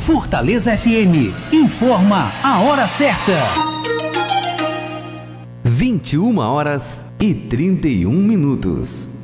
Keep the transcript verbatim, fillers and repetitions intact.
Fortaleza F M informa a hora certa. vinte e uma horas e trinta e um minutos.